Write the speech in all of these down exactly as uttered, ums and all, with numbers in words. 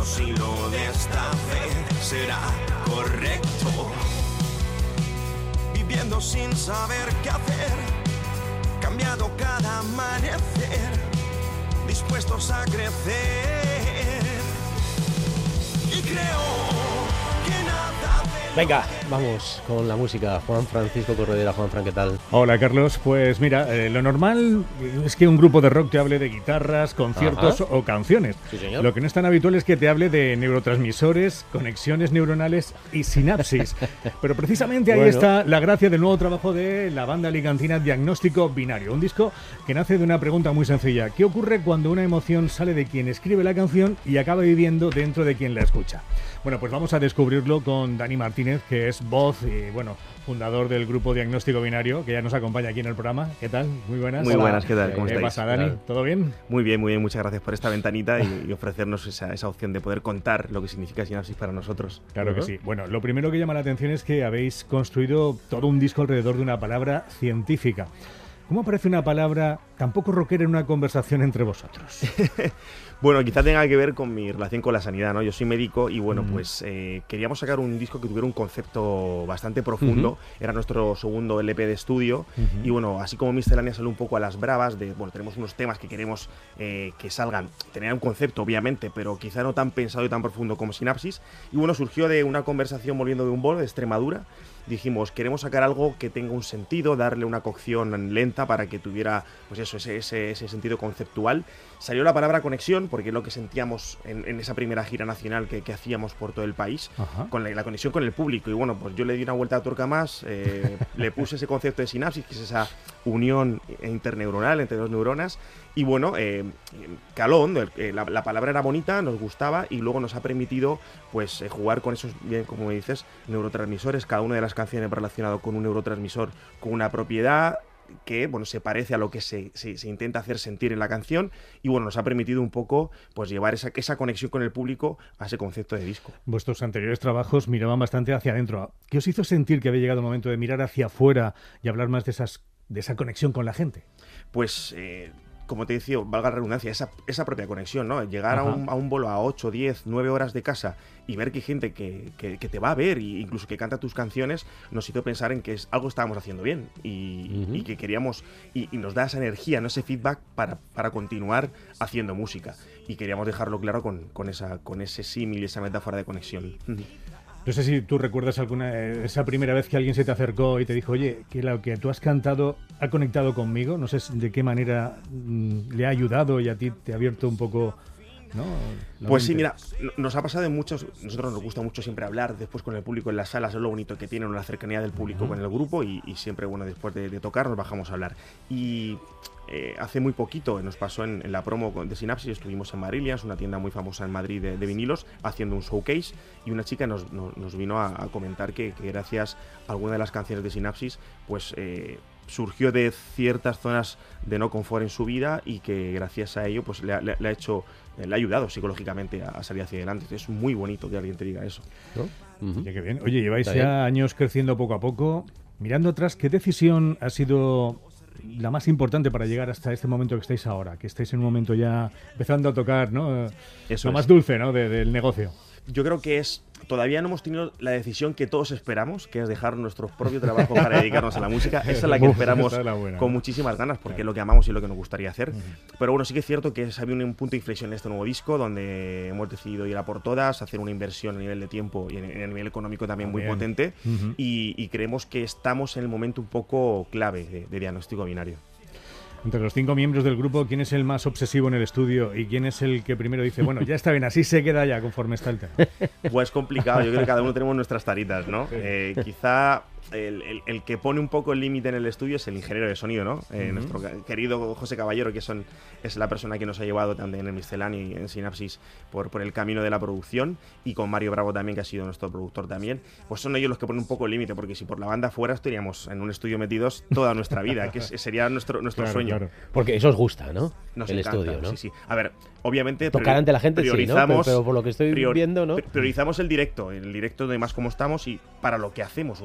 pregunto si lo de esta vez será correcto. Viviendo sin saber qué hacer, cambiado cada amanecer, dispuestos a crecer. Y creo que nada de... Venga, vamos con la música. Juan Francisco Corredera. Juan Fran, ¿qué tal? Hola, Carlos. Pues mira, eh, lo normal es que un grupo de rock te hable de guitarras, conciertos Ajá. o canciones. Sí, señor. Lo que no es tan habitual es que te hable de neurotransmisores, conexiones neuronales y sinapsis. Pero precisamente ahí Bueno. está la gracia del nuevo trabajo de la banda alicantina Diagnóstico Binario. Un disco que nace de una pregunta muy sencilla. ¿Qué ocurre cuando una emoción sale de quien escribe la canción y acaba viviendo dentro de quien la escucha? Bueno, pues vamos a descubrirlo con Dani Martínez, que es voz y, bueno, fundador del grupo Diagnóstico Binario, que ya nos acompaña aquí en el programa. ¿Qué tal? Muy buenas. Muy buenas, ¿qué tal? ¿Cómo ¿Qué estáis? pasa, Dani? Claro. ¿Todo bien? Muy bien, muy bien. Muchas gracias por esta ventanita y, y ofrecernos esa, esa opción de poder contar lo que significa Sinapsis para nosotros. Claro Ajá. que sí. Bueno, lo primero que llama la atención es que habéis construido todo un disco alrededor de una palabra científica. ¿Cómo aparece una palabra tan poco rockera en una conversación entre vosotros? Bueno, quizá tenga que ver con mi relación con la sanidad, ¿no? Yo soy médico y, bueno, Mm. pues eh, queríamos sacar un disco que tuviera un concepto bastante profundo. Ujú. Era nuestro segundo L P de estudio. Ujú. Y, bueno, así como Miscelánea salió un poco a las bravas de, bueno, tenemos unos temas que queremos eh, que salgan, tener un concepto, obviamente, pero quizá no tan pensado y tan profundo como Sinapsis. Y, bueno, surgió de una conversación volviendo de un bolo de Extremadura. Dijimos, queremos sacar algo que tenga un sentido, darle una cocción lenta para que tuviera, pues eso, ese, ese, ese sentido conceptual. Salió la palabra conexión, porque es lo que sentíamos en, en esa primera gira nacional que, que hacíamos por todo el país, Ajá. con la, la conexión con el público. Y bueno, pues yo le di una vuelta de tuerca más, eh, le puse ese concepto de sinapsis, que es esa unión interneuronal entre dos neuronas. Y bueno, eh, calón, eh, la, la palabra era bonita, nos gustaba y luego nos ha permitido pues eh, jugar con esos, bien como dices, neurotransmisores. Cada una de las canciones relacionado con un neurotransmisor, con una propiedad que bueno, se parece a lo que se, se, se intenta hacer sentir en la canción y bueno, nos ha permitido un poco pues llevar esa, esa conexión con el público a ese concepto de disco. Vuestros anteriores trabajos miraban bastante hacia adentro. ¿Qué os hizo sentir que había llegado el momento de mirar hacia afuera y hablar más de, esas, de esa conexión con la gente? Pues... Eh, como te decía, valga la redundancia, esa, esa propia conexión, ¿no? Llegar a un, a un bolo a ocho, diez, nueve horas de casa y ver que hay gente que, que, que te va a ver e incluso que canta tus canciones, nos hizo pensar en que es, algo estábamos haciendo bien y, uh-huh. y que queríamos, y, y nos da esa energía, ¿no? Ese feedback para, para continuar haciendo música. Y queríamos dejarlo claro con, con, esa, con ese símil y esa metáfora de conexión. No sé si tú recuerdas alguna esa primera vez que alguien se te acercó y te dijo, oye, que lo que tú has cantado ha conectado conmigo. No sé de qué manera mmm, le ha ayudado y a ti te ha abierto un poco, ¿no? La pues mente. Sí, mira, nos ha pasado en muchos. Nosotros nos gusta mucho siempre hablar después con el público en las salas. Es lo bonito que tienen, la cercanía del público uh-huh. con el grupo y, y siempre, bueno, después de, de tocar nos bajamos a hablar. Y eh, hace muy poquito nos pasó en, en la promo de Sinapsis, estuvimos en Marillions, una tienda muy famosa en Madrid de, de vinilos, haciendo un showcase y una chica nos, nos, nos vino a, a comentar que, que gracias a alguna de las canciones de Sinapsis, pues eh, surgió de ciertas zonas de no confort en su vida y que gracias a ello pues le ha, le, le ha hecho, le ha ayudado psicológicamente a, a salir hacia adelante. Es muy bonito que alguien te diga eso, ¿no? Uh-huh. Oye, qué bien. Oye, lleváis Está ya bien. años creciendo poco a poco. Mirando atrás, ¿qué decisión ha sido la más importante para llegar hasta este momento que estáis ahora? Que estáis en un momento ya empezando a tocar, ¿no? Eso lo es. más dulce, ¿no? De, del negocio. Yo creo que es... Todavía no hemos tenido la decisión que todos esperamos, que es dejar nuestro propio trabajo para dedicarnos a la música. Esa es la que esperamos la buena, con ¿no? muchísimas ganas, porque claro. es lo que amamos y lo que nos gustaría hacer. Uh-huh. Pero bueno, sí que es cierto que ha habido un punto de inflexión en este nuevo disco, donde hemos decidido ir a por todas, hacer una inversión a nivel de tiempo y a nivel económico también muy Bien. potente. Uh-huh. y, y creemos que estamos en el momento un poco clave de, de Diagnóstico Binario. Entre los cinco miembros del grupo, ¿quién es el más obsesivo en el estudio? ¿Y quién es el que primero dice, bueno, ya está bien, así se queda ya conforme está el tema? Pues complicado, yo creo que cada uno tenemos nuestras taritas, ¿no? Sí. Eh, quizá el, el, el que pone un poco el límite en el estudio es el ingeniero de sonido, ¿no? Eh, Uh-huh. Nuestro querido José Caballero, que son, es la persona que nos ha llevado también en Miscelánea y en Sinapsis por, por el camino de la producción, y con Mario Bravo también, que ha sido nuestro productor también. Pues son ellos los que ponen un poco el límite, porque si por la banda fuera estaríamos en un estudio metidos toda nuestra vida, que es, sería nuestro, nuestro Claro, sueño. claro. Porque eso os gusta, ¿no? Nos el encanta, estudio, ¿no? Sí, sí. A ver, obviamente tocar ante la gente sí, ¿no? priorizamos, Pero, pero por lo que estoy prior, viendo, ¿no? Priorizamos el directo, el directo de más como estamos y para lo que hacemos un disco, ¿no? Para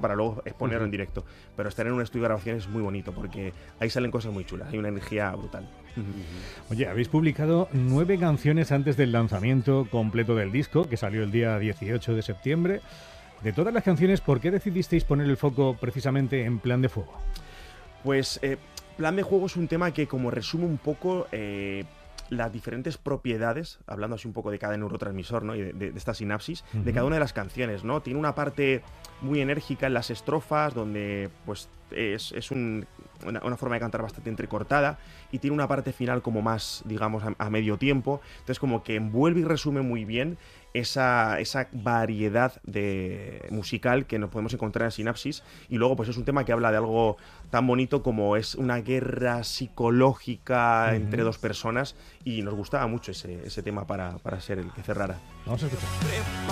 para luego exponerlo uh-huh. en directo. Pero estar en un estudio de grabación es muy bonito porque ahí salen cosas muy chulas, hay una energía brutal. Uh-huh. Oye, habéis publicado nueve canciones antes del lanzamiento completo del disco, que salió el día dieciocho de septiembre. De todas las canciones, ¿por qué decidisteis poner el foco precisamente en Plan de Fuego? Pues eh, Plan de Fuego es un tema que como resume un poco eh, las diferentes propiedades, hablando así un poco de cada neurotransmisor, ¿no? y de, de, de esta sinapsis, uh-huh. de cada una de las canciones, ¿no? Tiene una parte muy enérgica en las estrofas, donde pues es, es un, una, una forma de cantar bastante entrecortada, y tiene una parte final como más, digamos, a, a medio tiempo. Entonces como que envuelve y resume muy bien esa, esa variedad de musical que nos podemos encontrar en Sinapsis. Y luego pues es un tema que habla de algo tan bonito como es una guerra psicológica uh-huh. entre dos personas, y nos gustaba mucho ese, ese tema para, para ser el que cerrara. Vamos a escuchar.